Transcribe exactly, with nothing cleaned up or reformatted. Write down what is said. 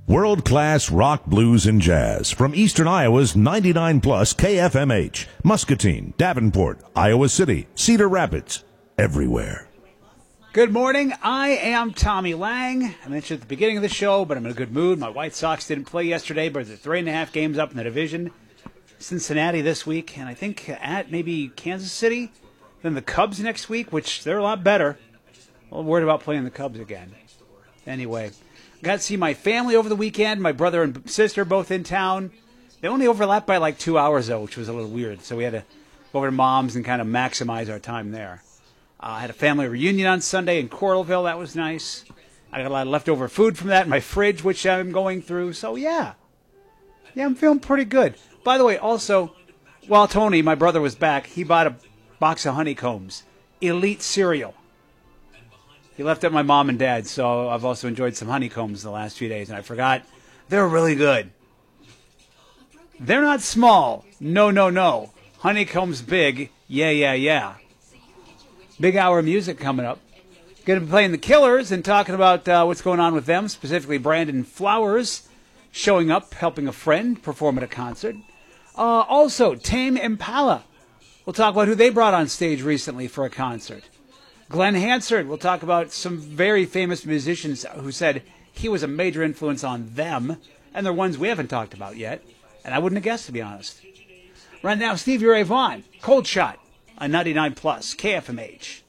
World-class rock, blues, and jazz from Eastern Iowa's ninety-nine plus K F M H, Muscatine, Davenport, Iowa City, Cedar Rapids, everywhere. Good morning. I am Tommy Lang. I mentioned at the beginning of the show, but I'm in a good mood. My White Sox didn't play yesterday, but they're three and a half games up in the division. Cincinnati this week, and I think at maybe Kansas City. Then the Cubs next week, which they're a lot better. A little worried about playing the Cubs again. Anyway, got to see my family over the weekend. My brother and sister both in town. They only overlapped by like two hours, though, which was a little weird. So we had to go over to Mom's and kind of maximize our time there. Uh, I had a family reunion on Sunday in Coralville. That was nice. I got a lot of leftover food from that in my fridge, which I'm going through. So, yeah. Yeah, I'm feeling pretty good. By the way, also, while Tony, my brother, was back, he bought a box of honeycombs. Elite cereal. He left it at my mom and dad, so I've also enjoyed some honeycombs the last few days, and I forgot. They're really good. They're not small. No, no, no. Honeycombs big. Yeah, yeah, yeah. Big hour of music coming up. Going to be playing the Killers and talking about uh, what's going on with them, specifically Brandon Flowers showing up, helping a friend perform at a concert. Uh, also, Tame Impala. We'll talk about who they brought on stage recently for a concert. Glenn Hansard, we'll talk about some very famous musicians who said he was a major influence on them, and they're ones we haven't talked about yet, and I wouldn't have guessed, to be honest. Right now, Stevie Ray Vaughan, Cold Shot, on ninety-nine plus K F M H.